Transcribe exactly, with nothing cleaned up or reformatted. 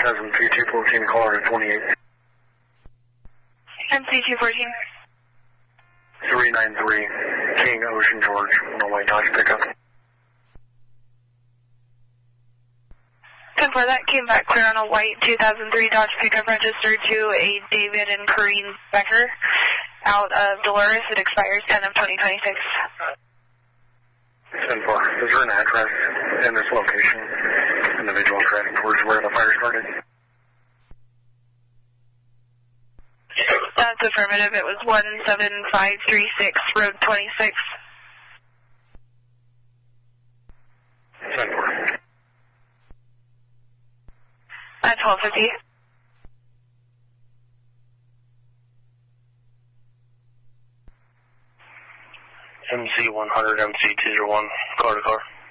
Phantasm two two fourteen, caller at twenty-eight. M C two fourteen. three nine three, King Ocean George, on a white Dodge pickup. ten four, that came back clear on a white two thousand three Dodge pickup registered to a David and Corrine Becker out of Dolores. It expires ten of twenty twenty-six. ten four, is there an address in this location? Individual driving towards where the fire started? That's affirmative. It was one seven five three six, Road twenty-six. ten four. At twelve fifty. M C one hundred, M C two zero one, car to car.